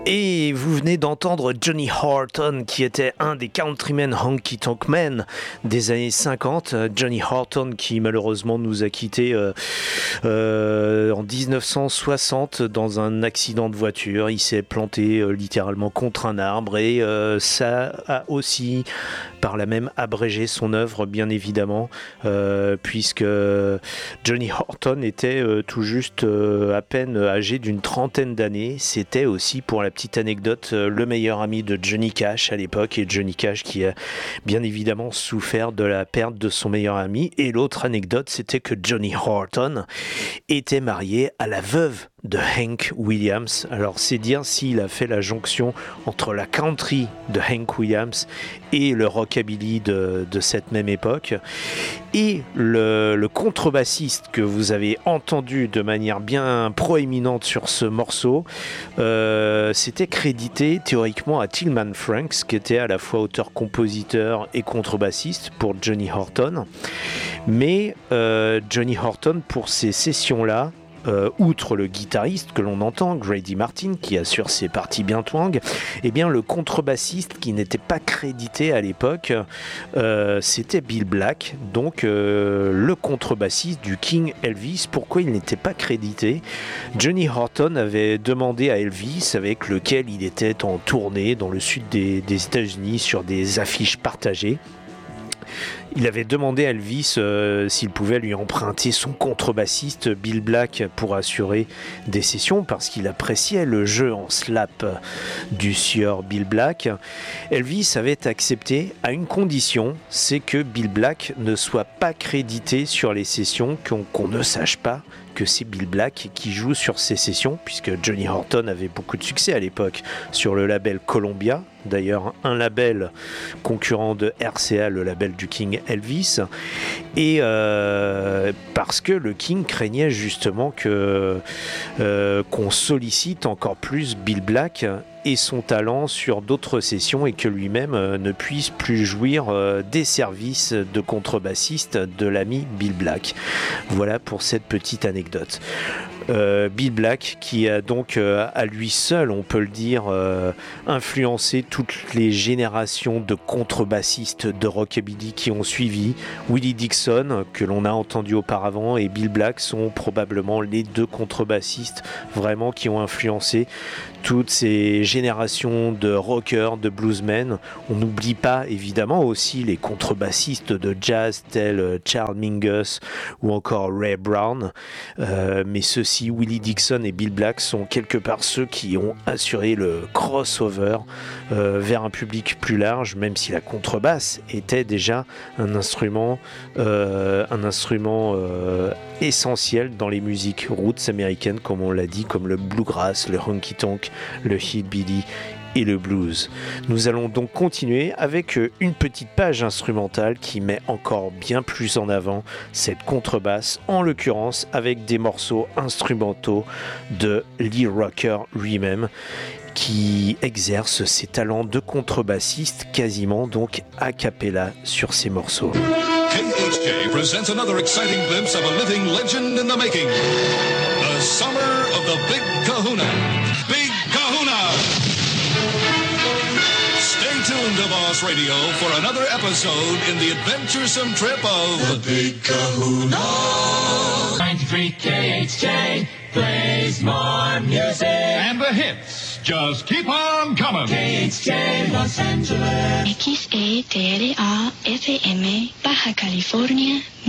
Et vous venez d'entendre Johnny Horton, qui était un des countrymen honky tonk men des années 50. Johnny Horton qui malheureusement nous a quittés en 1960 dans un accident de voiture. Il s'est planté littéralement contre un arbre et ça a aussi par là même abrégé son œuvre, bien évidemment, puisque Johnny Horton était tout juste à peine âgé d'une trentaine d'années. C'était aussi, pour la petite anecdote, le meilleur ami de Johnny Cash à l'époque, et Johnny Cash qui a bien évidemment souffert de la perte de son meilleur ami. Et l'autre anecdote, c'était que Johnny Horton était marié à la veuve de Hank Williams. Alors c'est dire s'il a fait la jonction entre la country de Hank Williams et le rockabilly de cette même époque. Et le contrebassiste que vous avez entendu de manière bien proéminente sur ce morceau, c'était crédité théoriquement à Tillman Franks, qui était à la fois auteur-compositeur et contrebassiste pour Johnny Horton. Mais Johnny Horton, pour ces sessions-là, outre le guitariste que l'on entend, Grady Martin, qui assure ses parties bien twang, eh bien le contrebassiste qui n'était pas crédité à l'époque, c'était Bill Black, donc le contrebassiste du King Elvis. Pourquoi il n'était pas crédité? Johnny Horton avait demandé à Elvis, avec lequel il était en tournée dans le sud des États-Unis sur des affiches partagées, il avait demandé à Elvis s'il pouvait lui emprunter son contrebassiste Bill Black pour assurer des sessions, parce qu'il appréciait le jeu en slap du sieur Bill Black. Elvis avait accepté à une condition, c'est que Bill Black ne soit pas crédité sur les sessions, qu'on ne sache pas que c'est Bill Black qui joue sur ces sessions, puisque Johnny Horton avait beaucoup de succès à l'époque sur le label Columbia, d'ailleurs un label concurrent de RCA, le label du King Elvis, et parce que le King craignait justement qu'on sollicite encore plus Bill Black et son talent sur d'autres sessions, et que lui-même ne puisse plus jouir des services de contrebassiste de l'ami Bill Black. Voilà pour cette petite anecdote. Bill Black qui a donc à lui seul, on peut le dire, influencé toutes les générations de contrebassistes de rockabilly qui ont suivi. Willie Dixon, que l'on a entendu auparavant, et Bill Black sont probablement les deux contrebassistes vraiment qui ont influencé toutes ces générations de rockers, de bluesmen. On n'oublie pas évidemment aussi les contrebassistes de jazz tels Charles Mingus ou encore Ray Brown, mais ceux-ci, Willie Dixon et Bill Black, sont quelque part ceux qui ont assuré le crossover vers un public plus large, même si la contrebasse était déjà un instrument essentiel dans les musiques roots américaines, comme on l'a dit, comme le bluegrass, le honky-tonk, le hillbilly et le blues. Nous allons donc continuer avec une petite page instrumentale qui met encore bien plus en avant cette contrebasse, en l'occurrence avec des morceaux instrumentaux de Lee Rocker lui-même, qui exerce ses talents de contrebassiste quasiment donc a cappella sur ces morceaux. KHJ presents another exciting glimpse of a living legend in the making. The summer of the Big Kahuna. Big Kahuna! Stay tuned to Boss Radio for another episode in the adventuresome trip of the Big Kahuna. 93 KHJ plays more music. And the hits just keep on coming. KHJ Los Angeles. XETRA FM, Baja California,